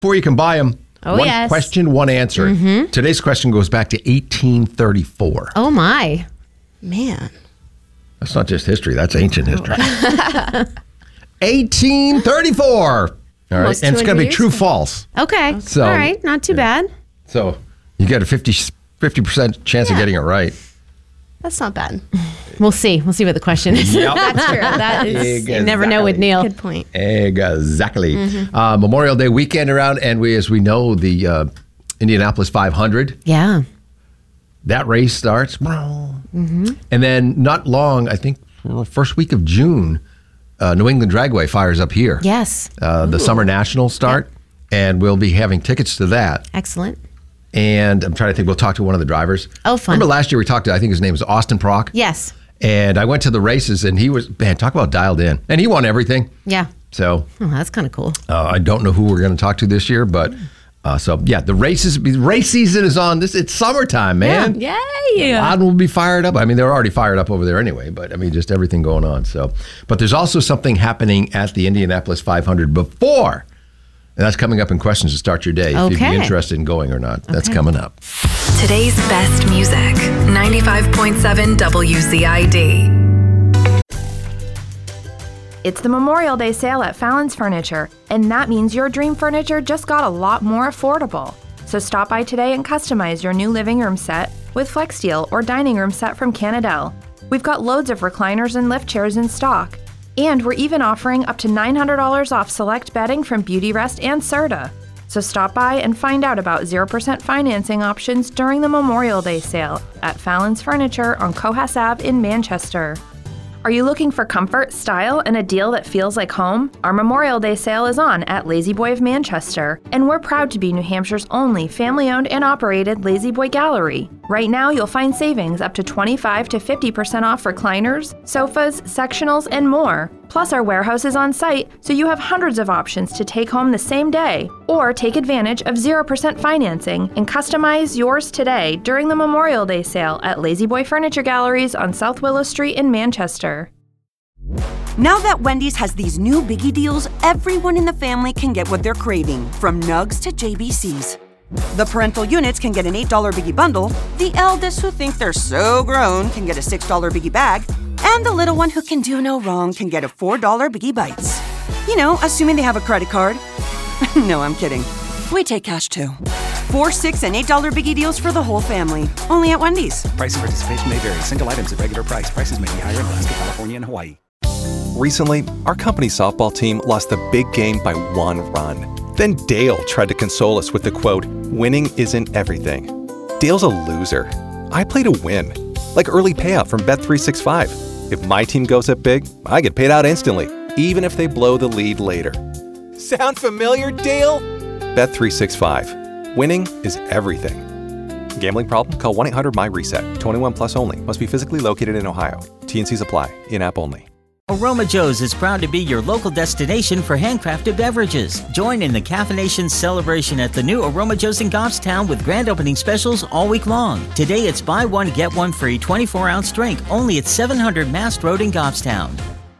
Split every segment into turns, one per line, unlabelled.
Before you can buy them, one
yes.
question, one answer.
Mm-hmm.
Today's question goes back to 1834.
Oh, my.
Man.
That's not just history. That's ancient history. 1834. All right. And it's going to be true-false.
Okay.
So,
all right. Not too bad.
So you get a 50% chance of getting it right.
That's not bad.
We'll see. We'll see what the question is.
Yep.
That's true. That is.
You never know with Neil.
Good point.
Exactly. Memorial Day weekend around, and as we know, the Indianapolis 500.
Yeah.
That race starts. And then not long, I think, first week of June, New England Dragway fires up here.
Yes.
The Summer Nationals start, and we'll be having tickets to that.
Excellent.
And I'm trying to think, we'll talk to one of the drivers.
Oh, fun.
Remember last year we talked to, I think his name was Austin Prock?
Yes.
And I went to the races, and he was, man, talk about dialed in. And he won everything.
Yeah.
So.
Oh, that's kind of cool.
I don't know who we're going to talk to this year, but the race season is on. It's summertime, man.
Yeah. Yay.
A lot will be fired up. I mean, they're already fired up over there anyway, but I mean, just everything going on. So, but there's also something happening at the Indianapolis 500 before. And that's coming up in questions to start your day. If you'd be interested in going or not. That's coming up.
Today's best music, 95.7 WZID.
It's the Memorial Day sale at Fallon's Furniture, and that means your dream furniture just got a lot more affordable. So stop by today and customize your new living room set with FlexSteel or dining room set from Canadell. We've got loads of recliners and lift chairs in stock. And we're even offering up to $900 off select bedding from Beautyrest and Serta. So stop by and find out about 0% financing options during the Memorial Day sale at Fallon's Furniture on Cohas Ave in Manchester. Are you looking for comfort, style, and a deal that feels like home? Our Memorial Day sale is on at Lazy Boy of Manchester, and we're proud to be New Hampshire's only family-owned and operated Lazy Boy gallery. Right now, you'll find savings up to 25 to 50% off recliners, sofas, sectionals, and more. Plus, our warehouse is on site, so you have hundreds of options to take home the same day, or take advantage of 0% financing and customize yours today during the Memorial Day sale at Lazy Boy Furniture Galleries on South Willow Street in Manchester.
Now that Wendy's has these new biggie deals, everyone in the family can get what they're craving, from nugs to JBCs. The parental units can get an $8 biggie bundle, the eldest who think they're so grown can get a $6 biggie bag, and the little one who can do no wrong can get a $4 biggie bites. You know, assuming they have a credit card. No, I'm kidding. We take cash too. $4, $6, and $8 biggie deals for the whole family. Only at Wendy's.
Price and participation may vary. Single items at regular price. Prices may be higher in Alaska, California, and Hawaii.
Recently, our company softball team lost the big game by 1 run. Then Dale tried to console us with the quote, "Winning isn't everything." Dale's a loser. I play to win. Like early payout from Bet365. If my team goes up big, I get paid out instantly, even if they blow the lead later. Sound familiar, Dale? Bet365. Winning is everything. Gambling problem? Call 1-800-MY-RESET. 21 plus only. Must be physically located in Ohio. T&Cs apply. In-app only.
Aroma Joe's is proud to be your local destination for handcrafted beverages. Join in the caffeination celebration at the new Aroma Joe's in Goffstown with grand opening specials all week long. Today it's buy one, get one free 24-ounce drink only at 700 Mast Road in Goffstown.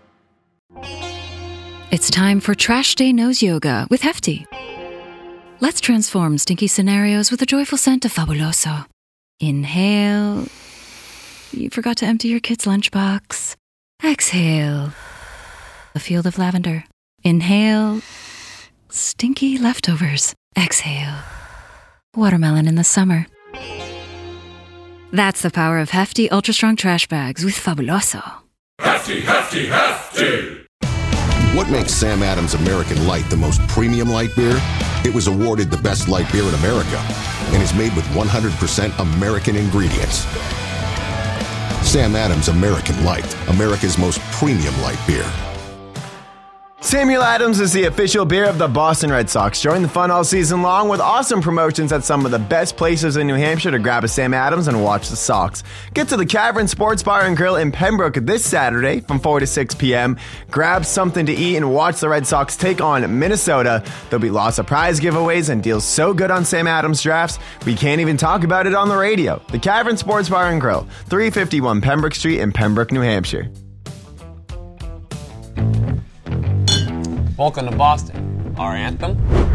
It's time for Trash Day Nose Yoga with Hefty. Let's transform stinky scenarios with a joyful scent of Fabuloso. Inhale. You forgot to empty your kid's lunchbox. Exhale. A field of lavender. Inhale. Stinky leftovers. Exhale. Watermelon in the summer. That's the power of Hefty Ultra Strong Trash Bags with Fabuloso.
Hefty, Hefty, Hefty!
What makes Sam Adams American Light the most premium light beer? It was awarded the best light beer in America and is made with 100% American ingredients. Sam Adams American Light, America's most premium light beer.
Samuel Adams is the official beer of the Boston Red Sox. Join the fun all season long with awesome promotions at some of the best places in New Hampshire to grab a Sam Adams and watch the Sox. Get to the Cavern Sports Bar and Grill in Pembroke this Saturday from 4 to 6 p.m. Grab something to eat and watch the Red Sox take on Minnesota. There'll be lots of prize giveaways and deals so good on Sam Adams drafts, we can't even talk about it on the radio. The Cavern Sports Bar and Grill, 351 Pembroke Street in Pembroke, New Hampshire.
Welcome to Boston. Our anthem?